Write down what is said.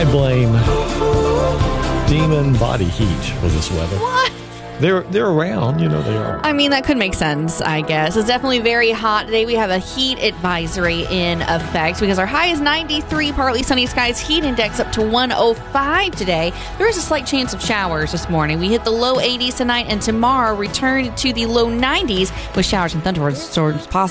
I blame demon body heat for this weather. What? They're around, they are. I mean, that could make sense, I guess. It's definitely very hot today. We have a heat advisory in effect because our high is 93, partly sunny skies. Heat index up to 105 today. There is a slight chance of showers this morning. We hit the low 80s tonight, and tomorrow return to the low 90s with showers and thunderstorms possible.